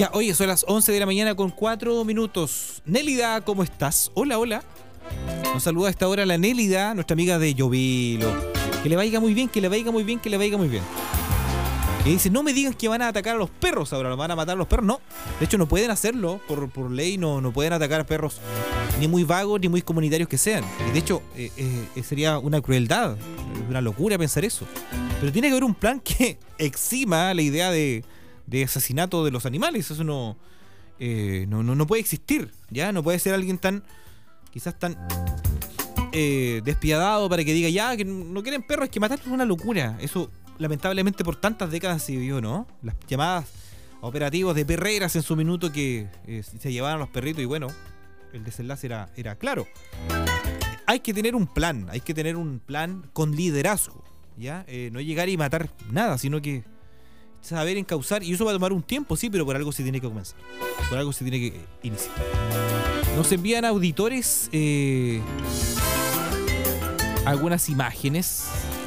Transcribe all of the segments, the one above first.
Ya, oye, son las 11 de la mañana con 4 minutos. Nélida, ¿cómo estás? Hola, hola. Nos saluda a esta hora la Nélida, nuestra amiga de Llovilo. Que le vaya muy bien, que le vaya muy bien, que le vaya muy bien. Y dice, no me digan que van a atacar a los perros ahora, ¿los van a matar a los perros? No, de hecho no pueden hacerlo, por ley no pueden atacar a perros, ni muy vagos, ni muy comunitarios que sean. Y de hecho, sería una crueldad, una locura pensar eso. Pero tiene que haber un plan que exima la idea de asesinato de los animales. Eso no puede existir, ¿ya? No puede ser alguien quizás tan despiadado para que diga, ya, que no quieren perros, es que matarlos es una locura. Eso lamentablemente por tantas décadas se vivió, ¿no? Las llamadas operativos de perreras en su minuto que se llevaban a los perritos y bueno, el desenlace era claro. Hay que tener un plan con liderazgo, ¿ya? No llegar y matar nada, sino que saber encauzar, y eso va a tomar un tiempo, sí, pero por algo se tiene que comenzar, por algo se tiene que iniciar. Nos envían auditores algunas imágenes.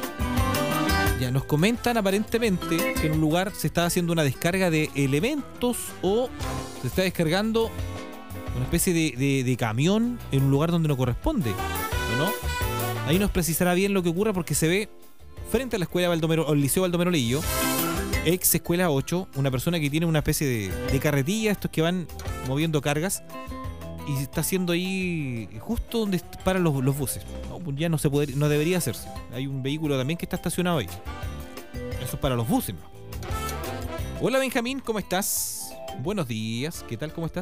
Ya nos comentan aparentemente que en un lugar se está haciendo una descarga de elementos o se está descargando una especie de camión en un lugar donde no corresponde, ¿no? Ahí nos precisará bien lo que ocurre porque se ve frente a la escuela Baldomero, o el Liceo Baldomero Lillo, ex escuela 8, una persona que tiene una especie de carretilla, estos que van moviendo cargas, y está haciendo ahí justo donde paran los buses. No, ya no debería hacerse. Hay un vehículo también que está estacionado ahí. Eso es para los buses, ¿no? Hola Benjamín, ¿cómo estás? Buenos días, ¿qué tal? ¿Cómo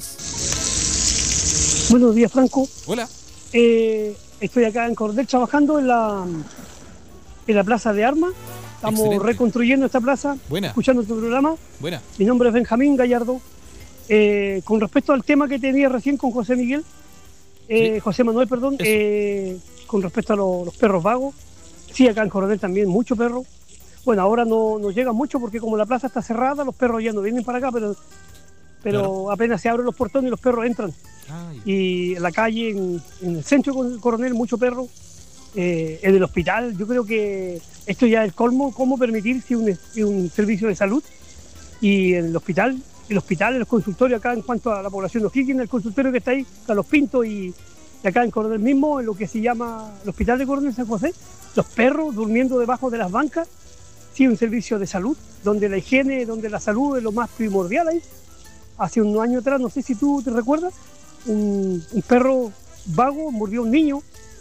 estás? Buenos días, Franco. Hola. Estoy acá en Coronel trabajando en la plaza de armas. Estamos Excelente. reconstruyendo esta plaza. Buena. Escuchando tu programa. Buena. Mi nombre es Benjamín Gallardo. Con respecto al tema que tenía recién con José Miguel, Sí. José Manuel, perdón, con respecto a los perros vagos, sí, acá en Coronel también, mucho perro. Bueno, ahora no llega mucho porque como la plaza está cerrada, los perros ya no vienen para acá, pero Claro. apenas se abren los portones y los perros entran. Ay. Y en la calle, en el centro de Coronel, mucho perro. En el hospital, yo creo que esto ya es el colmo, cómo permitir si un servicio de salud y en el hospital, en los consultorios acá en cuanto a la población de O'Higgins, el consultorio que está ahí, Carlos Pinto, y acá en Coronel mismo, en lo que se llama el hospital de Coronel San José, los perros durmiendo debajo de las bancas, sí, un servicio de salud, donde la higiene, donde la salud es lo más primordial ahí. Hace unos años atrás, no sé si tú te recuerdas, un perro vago mordió a un niño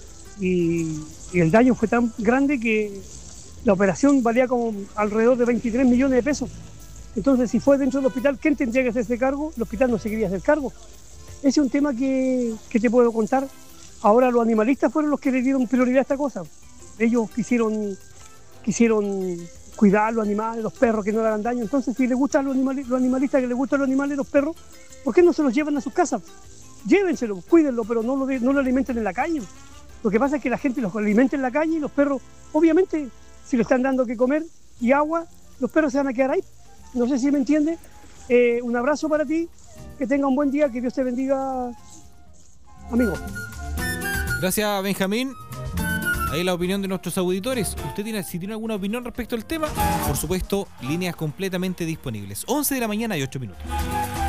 y el daño fue tan grande que la operación valía como alrededor de 23 millones de pesos. Entonces, si fue dentro del hospital, ¿quién tendría que hacerse cargo? El hospital no se quería hacer cargo. Ese es un tema que te puedo contar. Ahora los animalistas fueron los que le dieron prioridad a esta cosa. Ellos quisieron cuidar los animales, los perros, que no le hagan daño. Entonces, si les gustan los animalistas, que les gustan los animales, los perros, ¿por qué no se los llevan a sus casas? Llévenselos, cuídenlo, pero no lo alimenten en la calle. Lo que pasa es que la gente los alimenta en la calle y los perros, obviamente, si le están dando que comer y agua, los perros se van a quedar ahí. No sé si me entiende. Un abrazo para ti, que tenga un buen día, que Dios te bendiga, amigo. Gracias, Benjamín. Ahí la opinión de nuestros auditores. Si tiene alguna opinión respecto al tema, por supuesto, líneas completamente disponibles. 11 de la mañana y 8 minutos.